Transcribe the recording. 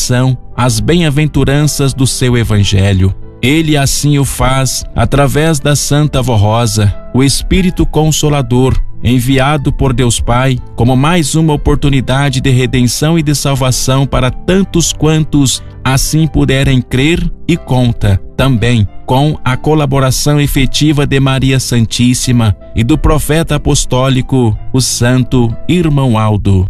coração as bem-aventuranças do seu Evangelho. Ele assim o faz através da Santa Avó Rosa, o Espírito Consolador, enviado por Deus Pai como mais uma oportunidade de redenção e de salvação para tantos quantos assim puderem crer, e conta também com a colaboração efetiva de Maria Santíssima e do profeta apostólico, o Santo Irmão Aldo.